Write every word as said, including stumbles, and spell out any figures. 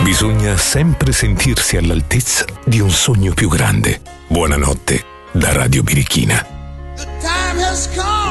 Bisogna sempre sentirsi all'altezza di un sogno più grande. Buonanotte da Radio Birichina. The time has come.